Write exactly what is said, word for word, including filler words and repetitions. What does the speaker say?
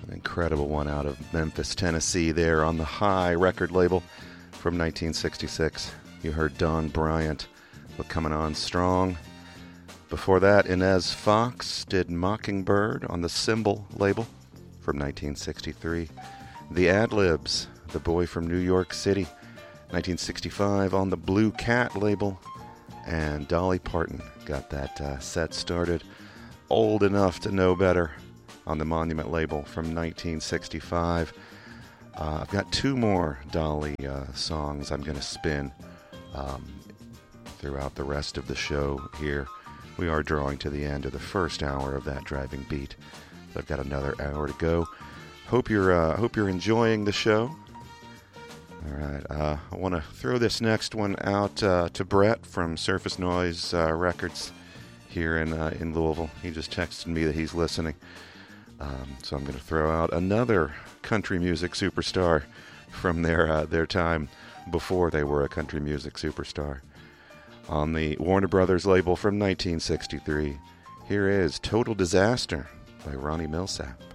An incredible one out of Memphis, Tennessee, there on the High record label from nineteen sixty-six. You heard Don Bryant with Coming On Strong. Before that, Inez Fox did Mockingbird on the Symbol label from nineteen sixty-three. The Ad-Libs, The Boy from New York City, nineteen sixty-five on the Blue Cat label. And Dolly Parton got that uh, set started, Old Enough to Know Better, on the Monument label from nineteen sixty-five. Uh, I've got two more Dolly uh, songs I'm going to spin um, throughout the rest of the show here. We are drawing to the end of the first hour of that driving beat. So I've got another hour to go. Hope you're uh, hope you're enjoying the show. All right, uh, I want to throw this next one out uh, to Brett from Surface Noise uh, Records here in uh, in Louisville. He just texted me that he's listening. Um, so I'm going to throw out another country music superstar from their uh, their time before they were a country music superstar. On the Warner Brothers label from nineteen sixty-three, here is Total Disaster by Ronnie Milsap.